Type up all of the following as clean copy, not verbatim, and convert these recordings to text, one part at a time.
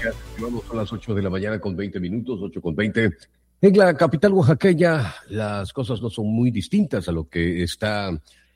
Gracias. Vamos a las 8 de la mañana con 20 minutos, 8:20. En la capital oaxaqueña las cosas no son muy distintas a lo que está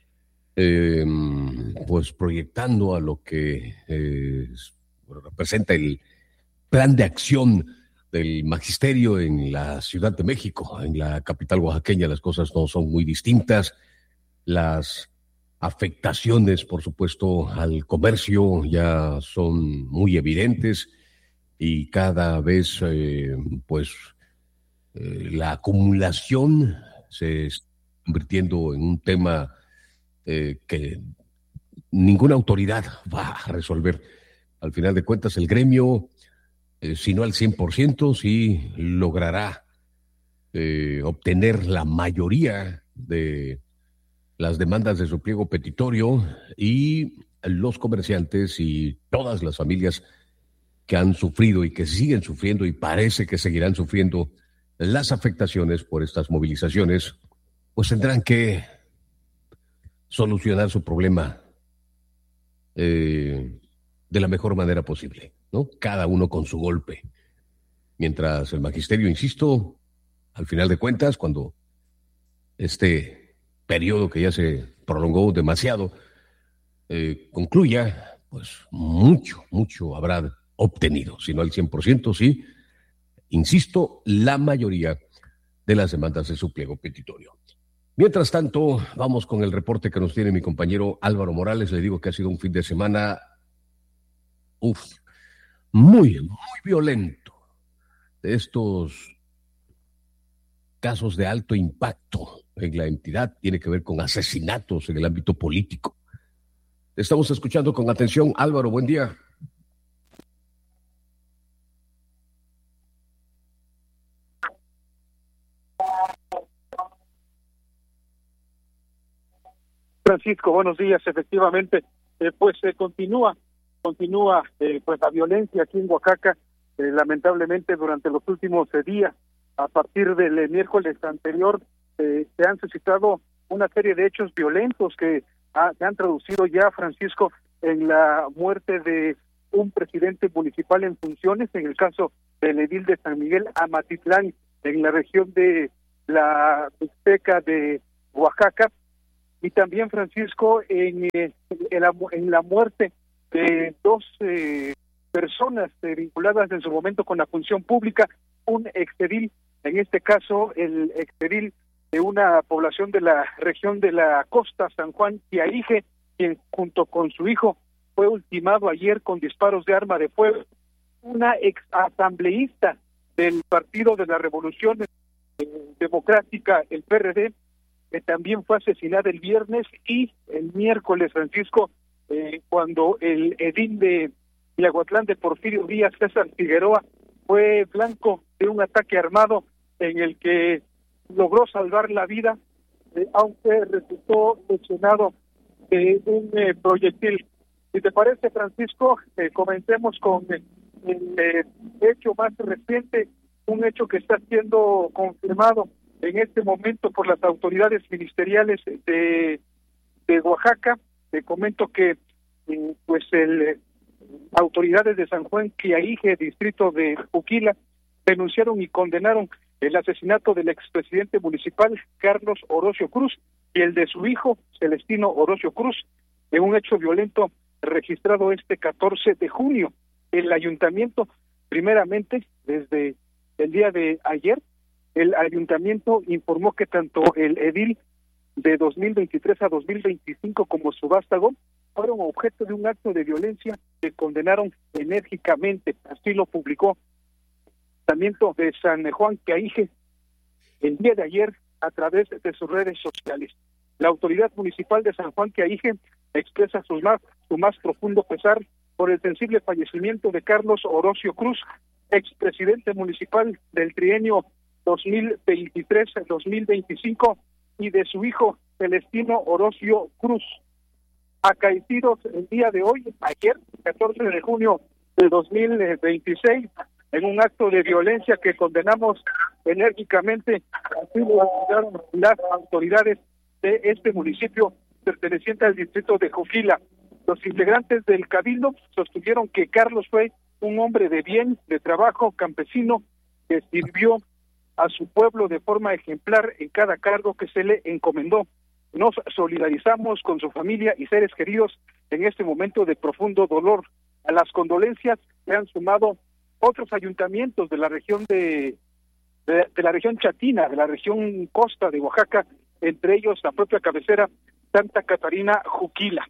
pues proyectando a lo que representa el plan de acción del magisterio en la Ciudad de México. En la capital oaxaqueña las cosas no son muy distintas. Las afectaciones, por supuesto, al comercio ya son muy evidentes y cada vez la acumulación se está convirtiendo en un tema que ninguna autoridad va a resolver. Al final de cuentas, el gremio, si no al 100%, sí logrará obtener la mayoría de las demandas de su pliego petitorio, y los comerciantes y todas las familias que han sufrido y que siguen sufriendo y parece que seguirán sufriendo las afectaciones por estas movilizaciones, pues tendrán que solucionar su problema de la mejor manera posible, ¿no? Cada uno con su golpe. Mientras el magisterio, insisto, al final de cuentas, cuando este periodo que ya se prolongó demasiado concluya, pues mucho habrá obtenido, si no al 100%, sí, insisto, la mayoría de las demandas de su pliego petitorio. Mientras tanto, vamos con el reporte que nos tiene mi compañero Álvaro Morales. Le digo que ha sido un fin de semana muy violento, de estos casos de alto impacto en la entidad. Tiene que ver con asesinatos en el ámbito político. Estamos escuchando con atención. Álvaro, buen día. Francisco, buenos días. Efectivamente, continúa pues la violencia aquí en Oaxaca, lamentablemente durante los últimos días. A partir del miércoles anterior se han suscitado una serie de hechos violentos que se han traducido ya, Francisco, en la muerte de un presidente municipal en funciones, en el caso del edil de San Miguel Amatitlán, en la región de la Mixteca de Oaxaca. Y también, Francisco, en la muerte de dos personas vinculadas en su momento con la función pública, un exedil, en este caso el exedil de una población de la región de la costa, San Juan Quiaije, quien junto con su hijo fue ultimado ayer con disparos de arma de fuego. Una ex asambleísta del Partido de la Revolución Democrática, el PRD, que también fue asesinada el viernes, y el miércoles, Francisco, cuando el edil de Miahuatlán de Porfirio Díaz, César Figueroa, fue blanco de un ataque armado en el que logró salvar la vida, aunque resultó lesionado de un proyectil. Si te parece, Francisco, comencemos con el hecho más reciente, un hecho que está siendo confirmado en este momento por las autoridades ministeriales de Oaxaca. Te comento que autoridades de San Juan Quiaije, distrito de Juquila, denunciaron y condenaron el asesinato del expresidente municipal Carlos Orocio Cruz y el de su hijo Celestino Orocio Cruz, en un hecho violento registrado este 14 de junio. El ayuntamiento, primeramente, desde el día de ayer, el ayuntamiento informó que tanto el edil de 2023 a 2025 como su vástago fueron objeto de un acto de violencia que condenaron enérgicamente. Así lo publicó el ayuntamiento de San Juan Quiaije el día de ayer a través de sus redes sociales. La autoridad municipal de San Juan Quiaije expresa su más profundo pesar por el sensible fallecimiento de Carlos Orocio Cruz, expresidente municipal del trienio 2023-2025, y de su hijo Celestino Orocio Cruz, acaecidos el día de hoy, ayer, 14 de junio de 2026, en un acto de violencia que condenamos enérgicamente. Así lo anunciaron las autoridades de este municipio perteneciente al distrito de Juquila. Los integrantes del Cabildo sostuvieron que Carlos fue un hombre de bien, de trabajo, campesino, que sirvió a su pueblo de forma ejemplar en cada cargo que se le encomendó. Nos solidarizamos con su familia y seres queridos en este momento de profundo dolor. A las condolencias se han sumado otros ayuntamientos de la región de la región chatina, de la región costa de Oaxaca, entre ellos la propia cabecera Santa Catarina Juquila.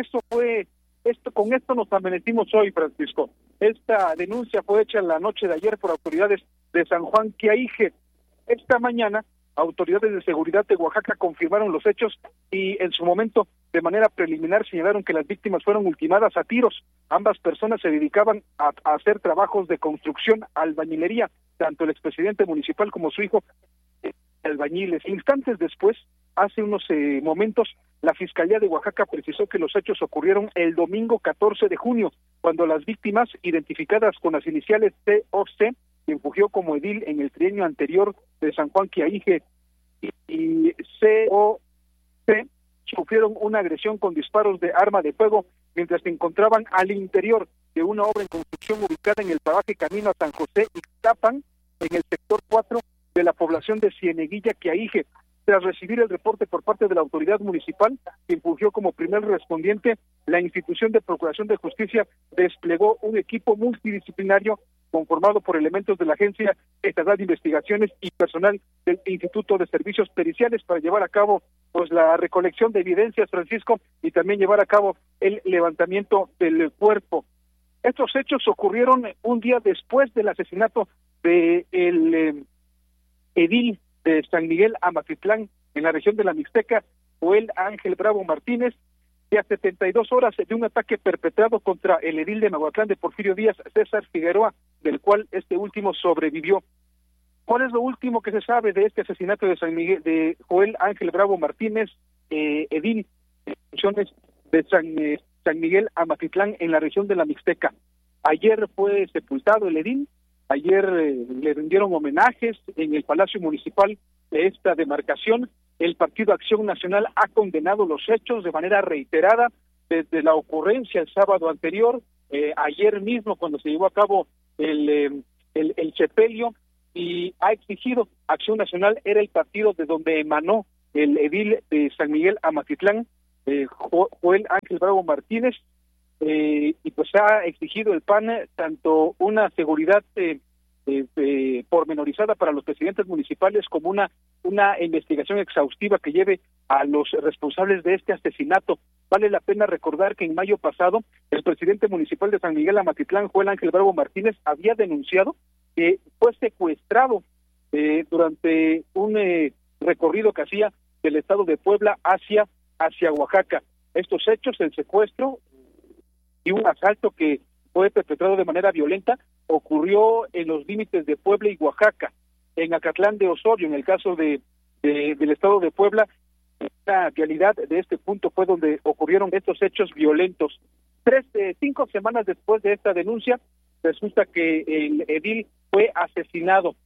Con esto nos amanecimos hoy, Francisco. Esta denuncia fue hecha en la noche de ayer por autoridades de San Juan Quiaije. Esta mañana, autoridades de seguridad de Oaxaca confirmaron los hechos y en su momento, de manera preliminar, señalaron que las víctimas fueron ultimadas a tiros. Ambas personas se dedicaban a hacer trabajos de construcción, albañilería, tanto el expresidente municipal como su hijo, albañiles. Instantes después, hace unos momentos, la Fiscalía de Oaxaca precisó que los hechos ocurrieron el domingo 14 de junio, cuando las víctimas, identificadas con las iniciales COC, quien fungió como edil en el trienio anterior de San Juan Quiaije, y COC, sufrieron una agresión con disparos de arma de fuego mientras se encontraban al interior de una obra en construcción ubicada en el paraje Camino a San José y Tapan, en el sector 4 de la población de Cieneguilla, Quiaije. Tras recibir el reporte por parte de la autoridad municipal, quien fungió como primer respondiente, la institución de Procuración de Justicia desplegó un equipo multidisciplinario conformado por elementos de la Agencia Estatal de Investigaciones y personal del Instituto de Servicios Periciales para llevar a cabo la recolección de evidencias, Francisco, y también llevar a cabo el levantamiento del cuerpo. Estos hechos ocurrieron un día después del asesinato de el edil de San Miguel Amatitlán, en la región de la Mixteca, Joel Ángel Bravo Martínez, y a 72 horas de un ataque perpetrado contra el edil de Mahuatlán de Porfirio Díaz, César Figueroa, del cual este último sobrevivió. ¿Cuál es lo último que se sabe de este asesinato de de Joel Ángel Bravo Martínez, edil de funciones de San Miguel Amatitlán en la región de la Mixteca? Ayer fue sepultado el edil. Ayer le rindieron homenajes en el Palacio Municipal de esta demarcación. El Partido Acción Nacional ha condenado los hechos de manera reiterada desde la ocurrencia el sábado anterior, ayer mismo cuando se llevó a cabo el sepelio, y ha exigido, Acción Nacional era el partido de donde emanó el edil de San Miguel Amatitlán, Joel Ángel Bravo Martínez, y pues ha exigido el PAN tanto una seguridad pormenorizada para los presidentes municipales como una investigación exhaustiva que lleve a los responsables de este asesinato. Vale la pena recordar que en mayo pasado el presidente municipal de San Miguel Amatitlán, Joel Ángel Bravo Martínez, había denunciado que fue secuestrado durante un recorrido que hacía del estado de Puebla hacia Oaxaca. Estos hechos, el secuestro y un asalto que fue perpetrado de manera violenta, ocurrió en los límites de Puebla y Oaxaca, en Acatlán de Osorio, en el caso del estado de Puebla. La realidad de este punto fue donde ocurrieron estos hechos violentos. 5 semanas después de esta denuncia, resulta que el edil fue asesinado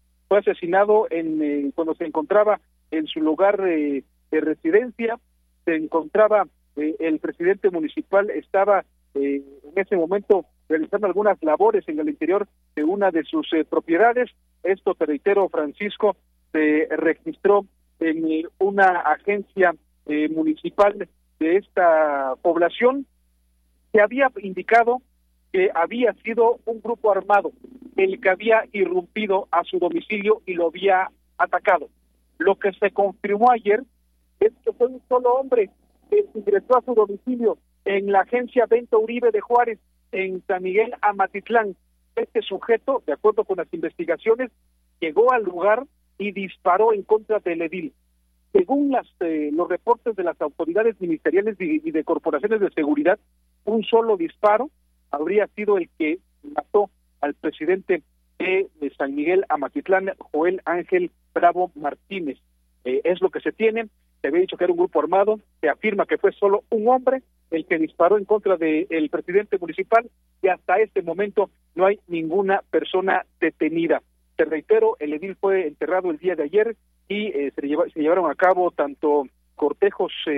cuando se encontraba en su lugar de residencia. Se encontraba el presidente municipal, estaba en ese momento realizando algunas labores en el interior de una de sus propiedades. Esto, te reitero, Francisco, se registró en una agencia municipal de esta población, que había indicado que había sido un grupo armado el que había irrumpido a su domicilio y lo había atacado. Lo que se confirmó ayer es que fue un solo hombre que ingresó a su domicilio en la agencia Bento Uribe de Juárez, en San Miguel Amatitlán. Este sujeto, de acuerdo con las investigaciones, llegó al lugar y disparó en contra del edil. Según los reportes de las autoridades ministeriales y de corporaciones de seguridad, un solo disparo habría sido el que mató al presidente de San Miguel Amatitlán, Joel Ángel Bravo Martínez. Es lo que se tiene. Se había dicho que era un grupo armado. Se afirma que fue solo un hombre el que disparó en contra del presidente municipal, y hasta este momento no hay ninguna persona detenida. Te reitero, el edil fue enterrado el día de ayer y se llevaron a cabo tanto cortejos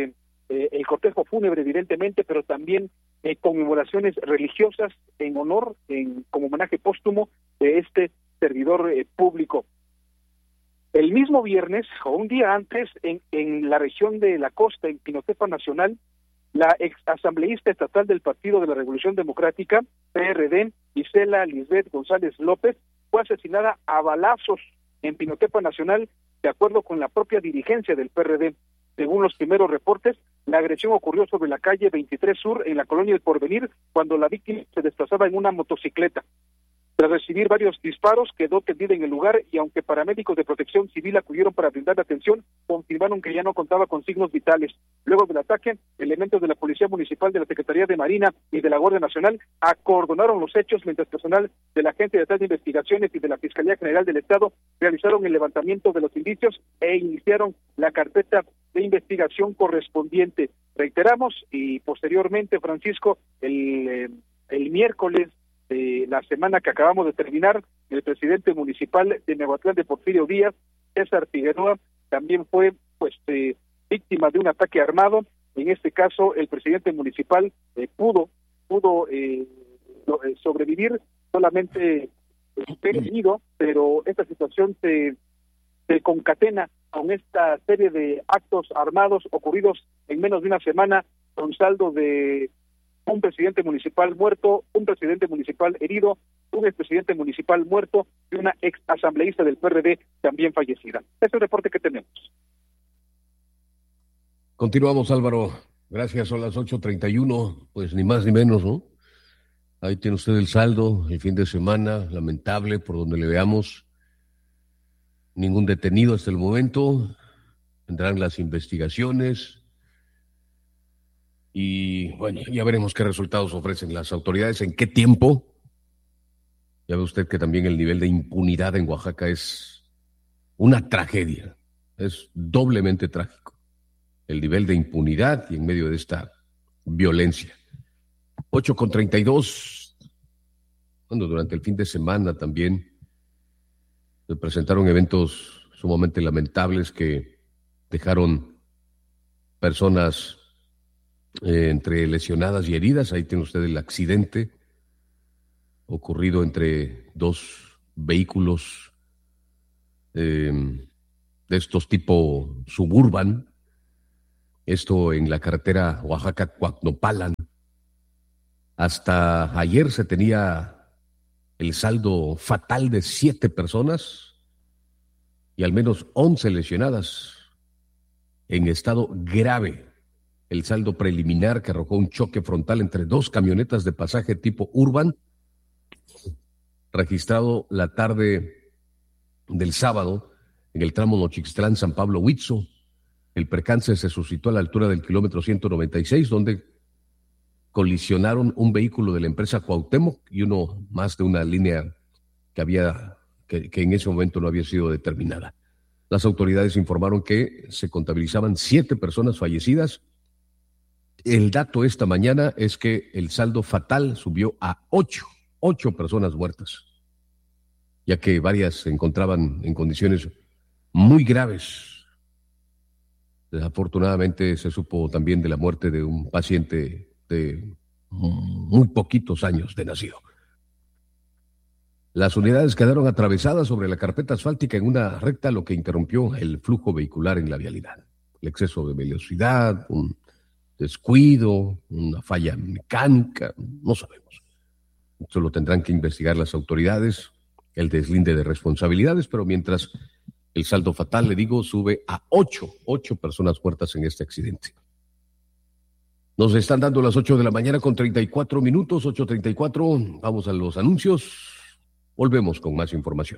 el cortejo fúnebre evidentemente, pero también conmemoraciones religiosas en honor, como homenaje póstumo de este servidor público. El mismo viernes, o un día antes, en la región de la costa, en Pinotepa Nacional, la ex asambleísta estatal del Partido de la Revolución Democrática, PRD, Isela Lisbeth González López, fue asesinada a balazos en Pinotepa Nacional, de acuerdo con la propia dirigencia del PRD. Según los primeros reportes, la agresión ocurrió sobre la calle 23 Sur, en la colonia El Porvenir, cuando la víctima se desplazaba en una motocicleta. Tras recibir varios disparos, quedó tendida en el lugar y aunque paramédicos de protección civil acudieron para brindarle atención, confirmaron que ya no contaba con signos vitales. Luego del ataque, elementos de la Policía Municipal, de la Secretaría de Marina y de la Guardia Nacional acordonaron los hechos, mientras personal de la Agencia de Investigaciones y de la Fiscalía General del Estado realizaron el levantamiento de los indicios e iniciaron la carpeta de investigación correspondiente. Reiteramos, y posteriormente, Francisco, el miércoles de la semana que acabamos de terminar, el presidente municipal de Nehuatlán de Porfirio Díaz, César Figueroa, también fue víctima de un ataque armado. En este caso, el presidente municipal pudo sobrevivir, solamente herido, pero esta situación se concatena con esta serie de actos armados ocurridos en menos de una semana, con saldo de un presidente municipal muerto, un presidente municipal herido, un expresidente municipal muerto y una ex asambleísta del PRD también fallecida. Este es el reporte que tenemos. Continuamos, Álvaro. Gracias, son las 8:31, pues ni más ni menos, ¿no? Ahí tiene usted el saldo, el fin de semana, lamentable por donde le veamos. Ningún detenido hasta el momento. Tendrán las investigaciones. Y bueno, ya veremos qué resultados ofrecen las autoridades, en qué tiempo. Ya ve usted que también el nivel de impunidad en Oaxaca es una tragedia, es doblemente trágico. El nivel de impunidad y en medio de esta violencia. 8:32. Bueno, durante el fin de semana también se presentaron eventos sumamente lamentables que dejaron personas entre lesionadas y heridas. Ahí tiene usted el accidente ocurrido entre dos vehículos de estos tipo suburban. Esto en la carretera Oaxaca-Cuacnopalan. Hasta ayer se tenía el saldo fatal de 7 personas y al menos 11 lesionadas en estado grave. El saldo preliminar que arrojó un choque frontal entre 2 camionetas de pasaje tipo Urban, registrado la tarde del sábado en el tramo Nochixtlán-San Pablo-Huitzo. El percance se suscitó a la altura del kilómetro 196, donde colisionaron un vehículo de la empresa Cuauhtémoc y uno más de una línea que en ese momento no había sido determinada. Las autoridades informaron que se contabilizaban 7 personas fallecidas. El dato esta mañana es que el saldo fatal subió a 8 personas muertas, ya que varias se encontraban en condiciones muy graves. Desafortunadamente se supo también de la muerte de un paciente de muy poquitos años de nacido. Las unidades quedaron atravesadas sobre la carpeta asfáltica en una recta, lo que interrumpió el flujo vehicular en la vialidad. El exceso de velocidad, un descuido, una falla mecánica, no sabemos. Esto lo tendrán que investigar las autoridades, el deslinde de responsabilidades, pero mientras el saldo fatal, le digo, sube a 8 personas muertas en este accidente. Nos están dando las 8 de la mañana con 34 minutos, 8:34. Vamos a los anuncios. Volvemos con más información.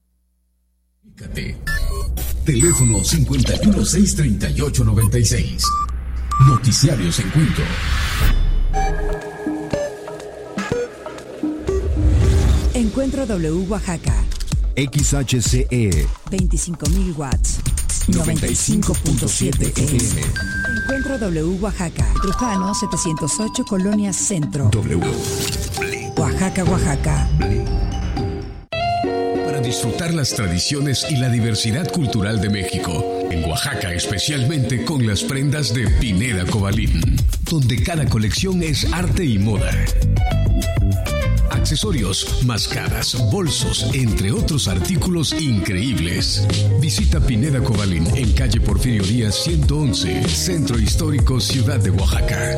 Teléfono 5163896. Noticiarios Encuentro. Encuentro W Oaxaca. XHCE 25.000 watts. 95.7 FM. Encuentro W Oaxaca. Trujano 708, Colonia Centro. W. Oaxaca, Oaxaca. Para disfrutar las tradiciones y la diversidad cultural de México, En Oaxaca, especialmente con las prendas de Pineda Cobalín, donde cada colección es arte y moda. Accesorios, máscaras, bolsos, entre otros artículos increíbles. Visita Pineda Cobalín en calle Porfirio Díaz 111, Centro Histórico, Ciudad de Oaxaca.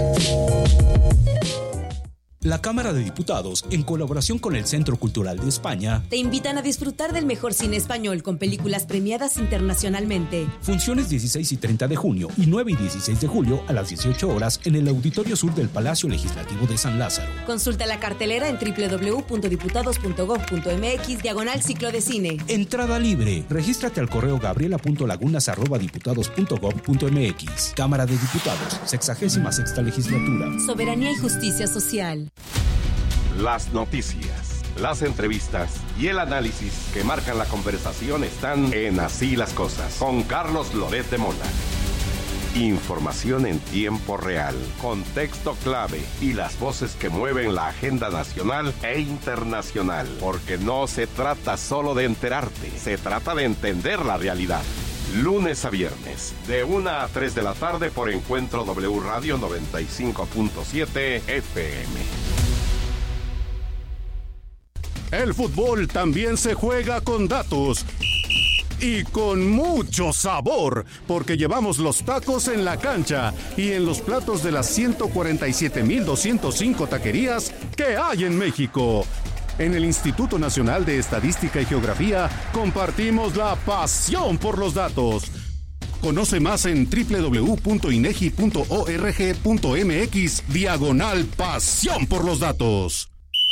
La Cámara de Diputados, en colaboración con el Centro Cultural de España, te invitan a disfrutar del mejor cine español con películas premiadas internacionalmente. Funciones 16 y 30 de junio y 9 y 16 de julio a las 18 horas en el Auditorio Sur del Palacio Legislativo de San Lázaro. Consulta la cartelera en www.diputados.gov.mx/ciclo de cine. Entrada libre. Regístrate al correo gabriela.lagunas@diputados.gov.mx. Cámara de Diputados, 66ª legislatura. Soberanía y justicia social. Las noticias, las entrevistas y el análisis que marcan la conversación están en Así las Cosas, con Carlos Loret de Mola. Información en tiempo real, contexto clave y las voces que mueven la agenda nacional e internacional. Porque no se trata solo de enterarte, se trata de entender la realidad. Lunes a viernes, de 1 a 3 de la tarde por Encuentro W Radio 95.7 FM. El fútbol también se juega con datos y con mucho sabor, porque llevamos los tacos en la cancha y en los platos de las 147,205 taquerías que hay en México. En el Instituto Nacional de Estadística y Geografía compartimos la pasión por los datos. Conoce más en www.inegi.org.mx/pasión por los datos.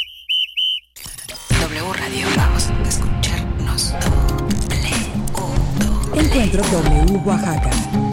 W Radio, vamos a escucharnos. Encuentro W Oaxaca.